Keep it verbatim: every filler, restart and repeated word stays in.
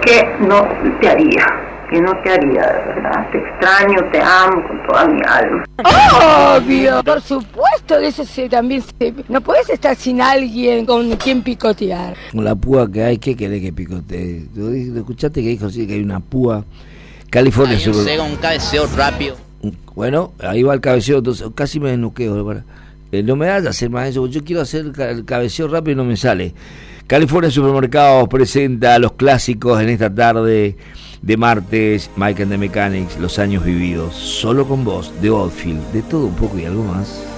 ¿qué no te haría? ¿Qué no te haría, de verdad? Te extraño, te amo con toda mi alma. Obvio, por supuesto, de eso se, también se... No puedes estar sin alguien con quien picotear. Con la púa que hay, ¿qué querés que picotee? ¿Lo escuchaste que dijo sí, que hay una púa? California Ahí Super... llega un cabeceo rápido. Bueno, ahí va el cabeceo, entonces casi me desnuqueo. Para... Eh, no me hagas hacer más eso, yo quiero hacer el cabeceo rápido y no me sale. California Supermercados presenta los clásicos en esta tarde de martes. Mike and the Mechanics, Los años vividos, Solo con vos, de Oldfield, de todo un poco y algo más.